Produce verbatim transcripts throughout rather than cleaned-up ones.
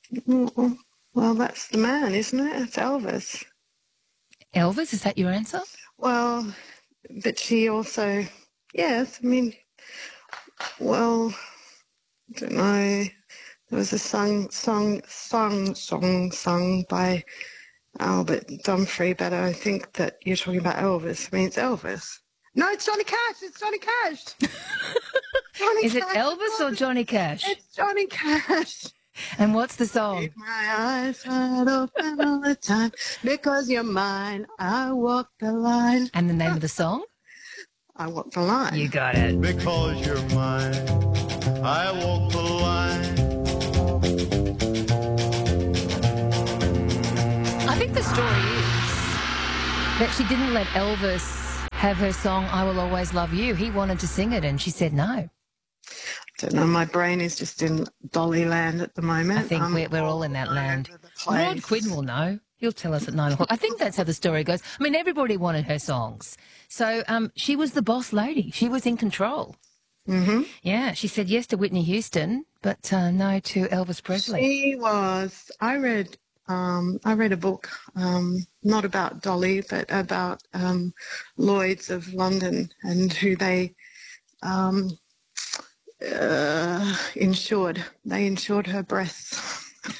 Mm, well, that's the man, isn't it? It's Elvis. Elvis, is that your answer? Well, but she also, yes, I mean, well, I don't know. There was a song, song, song, song sung by Albert Dumfrey, but I think that you're talking about Elvis. I mean, it's Elvis. No, it's Johnny Cash. It's Johnny Cash. Johnny Is it Cash. Elvis or Johnny Cash? It's Johnny Cash. And what's the song? Keep my eyes wide open all the time because you're mine. I walk the line. And the name of the song? I walk the line. You got it. Because you're mine, I walk the line. I think the story is that she didn't let Elvis have her song, I Will Always Love You. He wanted to sing it and she said no. I don't know. My brain is just in Dolly land at the moment. I think Um, we're, we're all in that all land. over the Rod place. Quinn will know. He'll tell us at nine o'clock. I think that's how the story goes. I mean, everybody wanted her songs. So um, she was the boss lady. She was in control. Mm-hmm. Yeah, she said yes to Whitney Houston, but uh, no to Elvis Presley. She was. I read. Um, I read a book, um, not about Dolly, but about um, Lloyd's of London and who they um, uh, insured. They insured her breasts.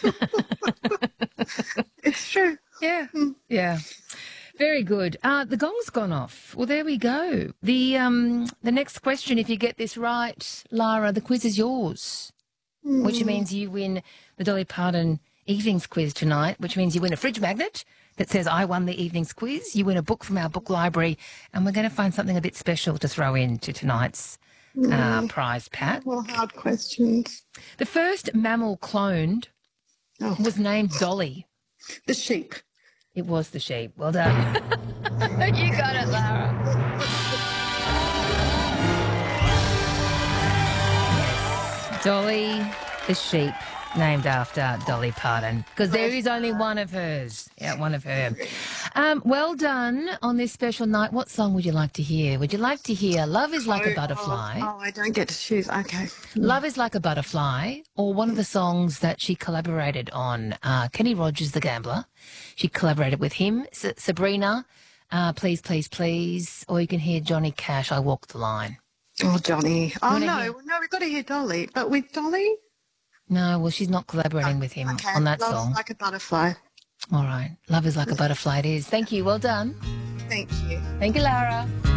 It's true. Yeah, yeah. Very good. Uh, the gong's gone off. Well, there we go. The um, the next question, if you get this right, Lara, the quiz is yours, which means you win the Dolly Parton evenings quiz tonight, which means you win a fridge magnet that says I won the evenings quiz. You win a book from our book library, and we're going to find something a bit special to throw into tonight's uh, prize pack. Well, hard questions. The first mammal cloned Oh, was named Dolly. the sheep. It was the sheep. Well done. You got it, Lara. Yes. Dolly the sheep, named after Dolly Parton, because there is only one of hers. Yeah, one of her. Um, well done on this special night. What song would you like to hear? Would you like to hear Love is Like a Butterfly? Oh, oh, I don't get to choose. Okay. Love is Like a Butterfly, or one of the songs that she collaborated on, uh, Kenny Rogers, the Gambler. She collaborated with him. S- Sabrina, uh, Please, Please, Please, or you can hear Johnny Cash, I Walk the Line. Oh, Johnny. Oh, wanna no. hear- No, we've got to hear Dolly. But with Dolly? No, well, she's not collaborating with him Okay. on that Love's song. like a butterfly. All right. Love is Like a Butterfly it is. Thank you. Well done. Thank you. Thank you, Lara.